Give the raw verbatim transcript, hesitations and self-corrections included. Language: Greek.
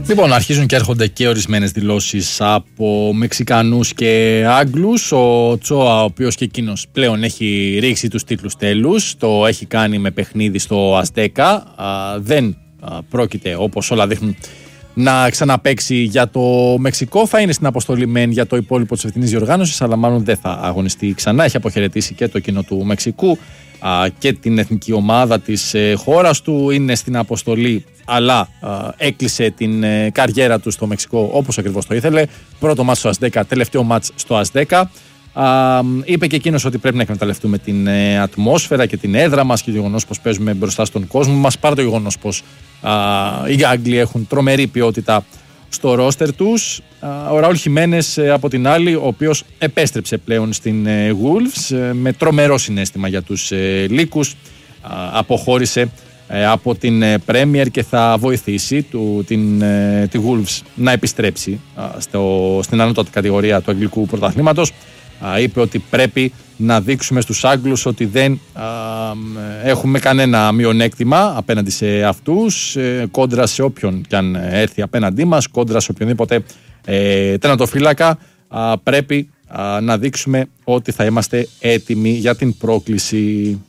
Λοιπόν, αρχίζουν και έρχονται και ορισμένες δηλώσεις από Μεξικανούς και Άγγλους. Ο Τσόα, ο οποίος και εκείνος πλέον έχει ρίξει τους τίτλους τέλους, το έχει κάνει με παιχνίδι στο Αζτέκα. Δεν α, πρόκειται, όπως όλα δείχνουν, να ξαναπαίξει για το Μεξικό. Θα είναι στην αποστολή μεν για το υπόλοιπο της ευθυνής διοργάνωσης, αλλά μάλλον δεν θα αγωνιστεί ξανά. Έχει αποχαιρετήσει και το κοινό του Μεξικού α, και την εθνική ομάδα της ε, χώρας του. Είναι στην αποστολή, αλλά α, έκλεισε την ε, καριέρα του στο Μεξικό όπως ακριβώς το ήθελε. Πρώτο μάτς στο Αζτέκα, τελευταίο μάτς στο Αζτέκα. Α, είπε και εκείνος ότι πρέπει να εκμεταλλευτούμε την ε, ατμόσφαιρα και την έδρα μας και το γεγονός πως παίζουμε μπροστά στον κόσμο μας, παρά το γεγονός πως α, οι Άγγλοι έχουν τρομερή ποιότητα στο ρόστερ τους. Α, ο Ραούλ Χιμένες ε, από την άλλη, ο οποίος επέστρεψε πλέον στην ε, Wolves ε, με τρομερό συναίσθημα για τους ε, Λύκους. Α, αποχώρησε ε, από την ε, Premier και θα βοηθήσει του, την, ε, τη Wolves να επιστρέψει α, στο, στην ανώτατη κατηγορία του αγγλικού πρωταθλήματος. Α, είπε ότι πρέπει να δείξουμε στους Άγγλους ότι δεν α, έχουμε κανένα μειονέκτημα απέναντι σε αυτούς, ε, κόντρα σε όποιον κι αν έρθει απέναντί μας, κόντρα σε οποιονδήποτε ε, τερματοφύλακα. Α, πρέπει α, να δείξουμε ότι θα είμαστε έτοιμοι για την πρόκληση.